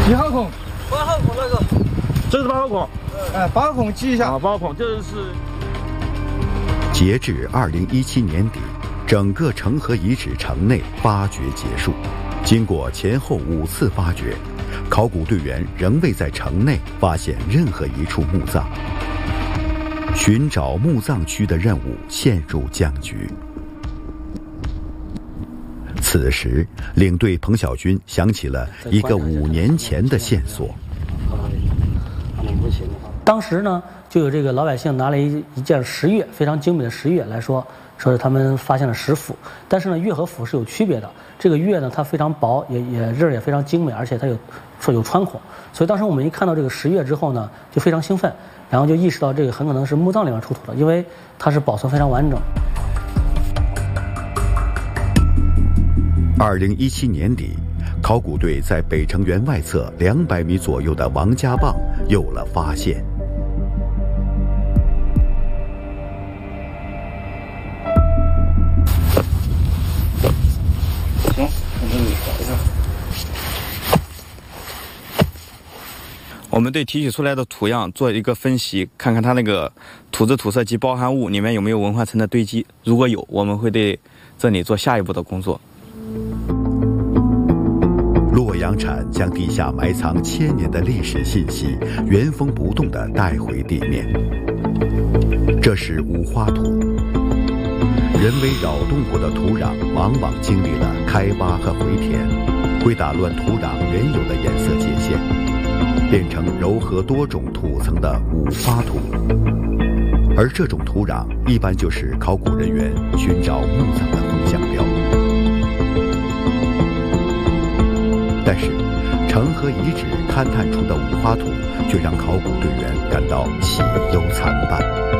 几号孔 ？8号孔那个， 这是8号孔。 哎，8号孔记一下。 啊，8号孔，这是。 截至2017年底，整个成河遗址城内发掘结束。经过前后5次发掘，考古队员仍未在城内发现任何一处墓葬。寻找墓葬区的任务陷入僵局。此时，领队彭小军想起了一个5年前的线索。 当时呢，就有这个老百姓拿了一件石钺，非常精美的石钺来说是他们发现了石斧，但是呢，钺和斧是有区别的。这个钺呢，它非常薄，刃也非常精美，而且它有穿孔。所以当时我们一看到这个石钺之后呢，就非常兴奋，然后就意识到这个很可能是墓葬里面出土的，因为它是保存非常完整。 2017年底，考古队在北城园外侧200米左右的王家浜有了发现。 行，我给你找一下。 我们对提取出来的土样做一个分析，看看它那个土质、土色及包含物里面有没有文化层的堆积。如果有，我们会对这里做下一步的工作。 洛阳铲将地下埋藏1000年的历史信息原封不动地带回地面。这是五花土，人为扰动过的土壤往往经历了开挖和回填，会打乱土壤原有的颜色界限，变成糅合多种土层的五花土。而这种土壤一般就是考古人员寻找墓葬的风向标。但是，成河遗址勘探出的五花土却让考古队员感到喜忧参半。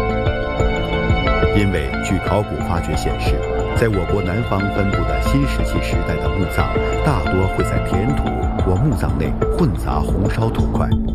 因为据考古发掘显示，在我国南方分布的新石器时代的墓葬，大多会在填土或墓葬内混杂红烧土块。